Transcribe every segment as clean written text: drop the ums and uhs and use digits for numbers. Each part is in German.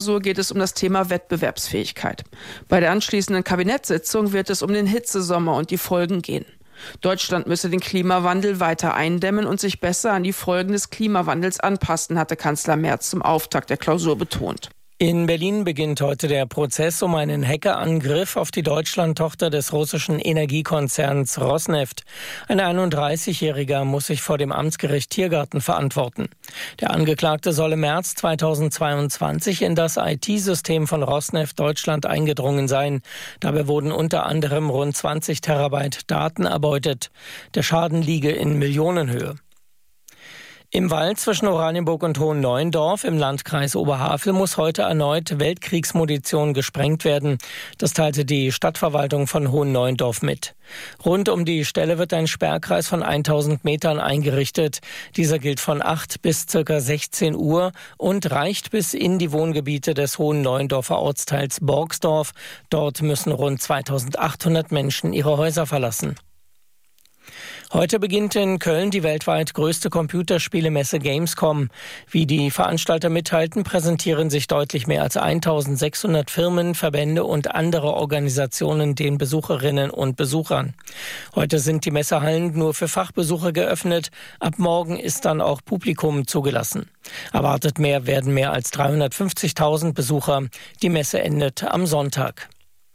Uhr geht es um das Thema Wettbewerbsfähigkeit. Bei der anschließenden Kabinettssitzung wird es um den Hitzesommer und die Folgen gehen. Deutschland müsse den Klimawandel weiter eindämmen und sich besser an die Folgen des Klimawandels anpassen, hatte Kanzler Merz zum Auftakt der Klausur betont. In Berlin beginnt heute der Prozess um einen Hackerangriff auf die Deutschland-Tochter des russischen Energiekonzerns Rosneft. Ein 31-Jähriger muss sich vor dem Amtsgericht Tiergarten verantworten. Der Angeklagte soll im März 2022 in das IT-System von Rosneft Deutschland eingedrungen sein. Dabei wurden unter anderem rund 20 Terabyte Daten erbeutet. Der Schaden liege in Millionenhöhe. Im Wald zwischen Oranienburg und Hohenneuendorf im Landkreis Oberhavel muss heute erneut Weltkriegsmunition gesprengt werden. Das teilte die Stadtverwaltung von Hohenneuendorf mit. Rund um die Stelle wird ein Sperrkreis von 1000 Metern eingerichtet. Dieser gilt von 8 bis ca. 16 Uhr und reicht bis in die Wohngebiete des Hohenneuendorfer Ortsteils Borgsdorf. Dort müssen rund 2800 Menschen ihre Häuser verlassen. Heute beginnt in Köln die weltweit größte Computerspielemesse Gamescom. Wie die Veranstalter mitteilten, präsentieren sich deutlich mehr als 1600 Firmen, Verbände und andere Organisationen den Besucherinnen und Besuchern. Heute sind die Messehallen nur für Fachbesucher geöffnet. Ab morgen ist dann auch Publikum zugelassen. Erwartet werden mehr als 350.000 Besucher. Die Messe endet am Sonntag.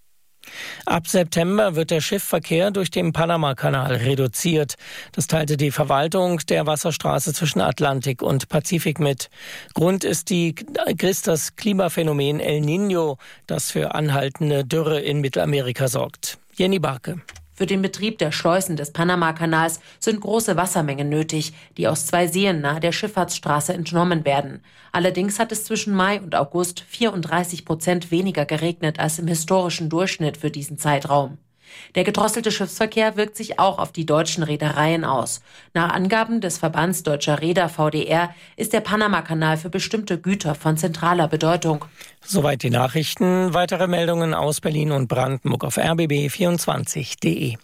Ab September wird der Schiffsverkehr durch den Panama-Kanal reduziert. Das teilte die Verwaltung der Wasserstraße zwischen Atlantik und Pazifik mit. Grund ist das Klimaphänomen El Niño, das für anhaltende Dürre in Mittelamerika sorgt. Jenny Barke. Für den Betrieb der Schleusen des Panama-Kanals sind große Wassermengen nötig, die aus 2 Seen nahe der Schifffahrtsstraße entnommen werden. Allerdings hat es zwischen Mai und August 34% weniger geregnet als im historischen Durchschnitt für diesen Zeitraum. Der gedrosselte Schiffsverkehr wirkt sich auch auf die deutschen Reedereien aus. Nach Angaben des Verbands Deutscher Reeder VDR ist der Panama-Kanal für bestimmte Güter von zentraler Bedeutung. Soweit die Nachrichten. Weitere Meldungen aus Berlin und Brandenburg auf rbb24.de.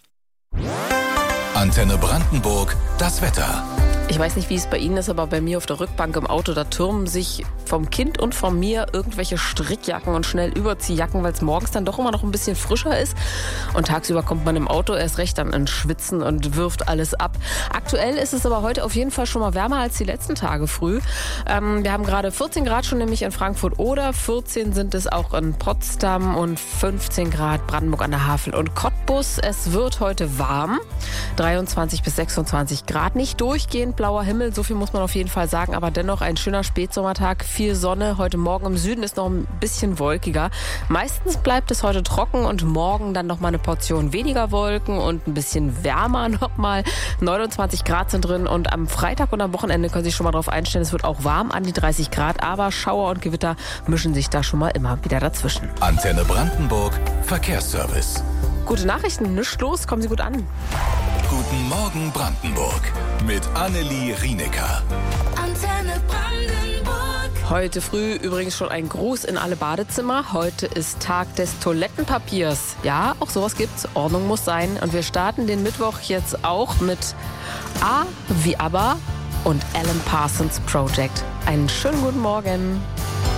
Antenne Brandenburg, das Wetter. Ich weiß nicht, wie es bei Ihnen ist, aber bei mir auf der Rückbank im Auto, da türmen sich vom Kind und von mir irgendwelche Strickjacken und schnell Überziehjacken, weil es morgens dann doch immer noch ein bisschen frischer ist. Und tagsüber kommt man im Auto erst recht dann ins Schwitzen und wirft alles ab. Aktuell ist es aber heute auf jeden Fall schon mal wärmer als die letzten Tage früh. Wir haben gerade 14 Grad schon nämlich in Frankfurt oder 14 sind es auch in Potsdam und 15 Grad Brandenburg an der Havel und Cottbus. Es wird heute warm, 23 bis 26 Grad, nicht durchgehend blauer Himmel, so viel muss man auf jeden Fall sagen, aber dennoch ein schöner Spätsommertag, viel Sonne. Heute Morgen im Süden ist noch ein bisschen wolkiger. Meistens bleibt es heute trocken und morgen dann noch mal eine Portion weniger Wolken und ein bisschen wärmer nochmal. 29 Grad sind drin und am Freitag und am Wochenende können Sie sich schon mal darauf einstellen, es wird auch warm an die 30 Grad, aber Schauer und Gewitter mischen sich da schon mal immer wieder dazwischen. Antenne Brandenburg, Verkehrsservice. Gute Nachrichten, nichts los, kommen Sie gut an. Guten Morgen Brandenburg mit Annelie Rienecker. Antenne Brandenburg. Heute früh übrigens schon ein Gruß in alle Badezimmer. Heute ist Tag des Toilettenpapiers. Ja, auch sowas gibt's. Ordnung muss sein. Und wir starten den Mittwoch jetzt auch mit A wie ABBA und Alan Parsons Project. Einen schönen guten Morgen.